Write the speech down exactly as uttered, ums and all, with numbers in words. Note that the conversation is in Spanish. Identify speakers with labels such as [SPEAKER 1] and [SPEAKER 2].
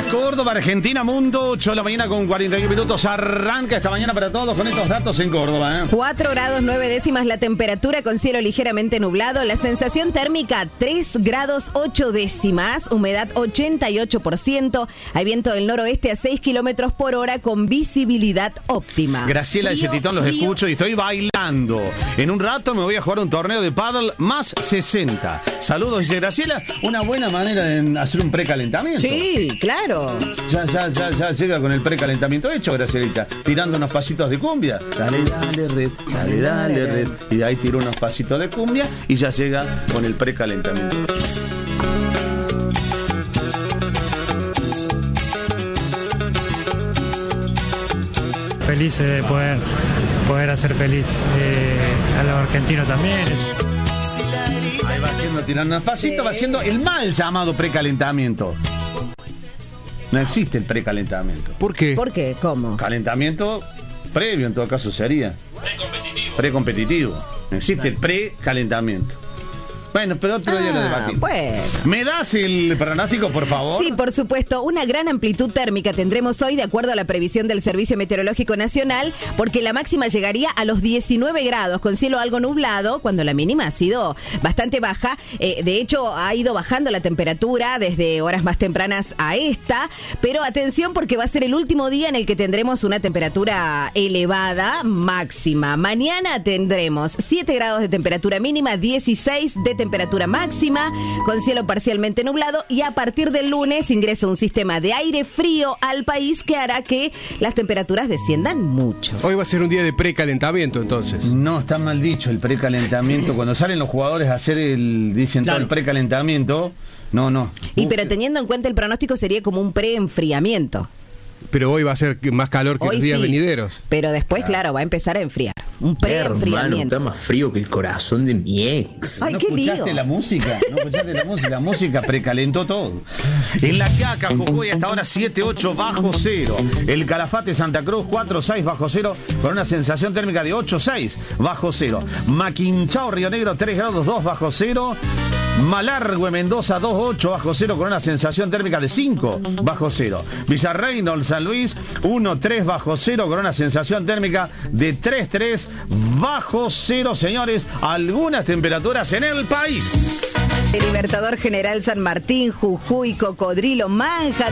[SPEAKER 1] Córdoba, Argentina, Mundo, ocho de la mañana con cuarenta y uno minutos. Arranca esta mañana para todos con estos datos en Córdoba. ¿eh?
[SPEAKER 2] cuatro grados nueve décimas la temperatura con cielo ligeramente nublado. La sensación térmica tres grados ocho décimas. Humedad ochenta y ocho por ciento. Hay viento del noroeste a seis kilómetros por hora con visibilidad óptima.
[SPEAKER 1] Graciela
[SPEAKER 2] Frío,
[SPEAKER 1] y Chetitón los
[SPEAKER 2] frío.
[SPEAKER 1] escucho y estoy bailando. En un rato me voy a jugar un torneo de pádel más sesenta. Saludos, dice Graciela. Una buena manera de hacer un precalentamiento.
[SPEAKER 2] Sí, claro.
[SPEAKER 1] Ya, ya, ya, ya llega con el precalentamiento hecho, Gracielita. Tirando unos pasitos de cumbia. Dale, dale, red, dale, dale, red. Y de ahí tiro unos pasitos de cumbia y ya llega con el precalentamiento hecho.
[SPEAKER 3] Feliz de poder, poder hacer feliz eh, a los argentinos también.
[SPEAKER 1] Ahí va haciendo, tirando unos pasitos, va haciendo el mal llamado precalentamiento. No existe el precalentamiento.
[SPEAKER 4] ¿Por qué?
[SPEAKER 2] ¿Por qué? ¿Cómo?
[SPEAKER 1] Calentamiento previo, en todo caso, sería. Precompetitivo. Precompetitivo. No existe el precalentamiento. Bueno, pero otro día lo
[SPEAKER 2] Ah,
[SPEAKER 1] debatimos.
[SPEAKER 2] bueno.
[SPEAKER 1] ¿Me das el pronóstico, por favor?
[SPEAKER 2] Sí, por supuesto. Una gran amplitud térmica tendremos hoy de acuerdo a la previsión del Servicio Meteorológico Nacional, porque la máxima llegaría a los diecinueve grados, con cielo algo nublado, cuando la mínima ha sido bastante baja. Eh, de hecho, ha ido bajando la temperatura desde horas más tempranas a esta, pero atención porque va a ser el último día en el que tendremos una temperatura elevada máxima. Mañana tendremos siete grados de temperatura mínima, dieciséis de temperatura máxima, con cielo parcialmente nublado, y a partir del lunes ingresa un sistema de aire frío al país que hará que las temperaturas desciendan mucho.
[SPEAKER 4] Hoy va a ser un día de precalentamiento, entonces.
[SPEAKER 1] No, está mal dicho el precalentamiento. Cuando salen los jugadores a hacer el, dicen
[SPEAKER 5] Claro.
[SPEAKER 1] todo el precalentamiento, no, no.
[SPEAKER 2] Y pero teniendo en cuenta el pronóstico sería como un pre-enfriamiento.
[SPEAKER 4] Pero hoy va a ser más calor que
[SPEAKER 2] Hoy
[SPEAKER 4] los días
[SPEAKER 2] sí,
[SPEAKER 4] venideros.
[SPEAKER 2] pero después, claro, va a empezar a enfriar. Un
[SPEAKER 5] Hermano,
[SPEAKER 2] pre-enfriamiento.
[SPEAKER 5] está más frío que el corazón de mi ex.
[SPEAKER 2] Ay,
[SPEAKER 1] ¿No
[SPEAKER 2] qué
[SPEAKER 1] escuchaste
[SPEAKER 2] lío.
[SPEAKER 1] la música? ¿No escuchaste la música? La música precalentó todo. En La Quiaca, Jujuy, hasta ahora siete ocho bajo cero. El Calafate, Santa Cruz, cuatro seis bajo cero, con una sensación térmica de ocho seis bajo cero. Maquinchao, Río Negro, tres grados dos bajo cero. Malargüe, Mendoza, dos ocho bajo cero, con una sensación térmica de cinco bajo cero. Villarreynolds, San Luis, uno tres bajo cero, con una sensación térmica de tres tres bajo cero. Señores, algunas temperaturas en el país.
[SPEAKER 2] El Libertador General San Martín, Jujuy, Cocodrilo, Manja.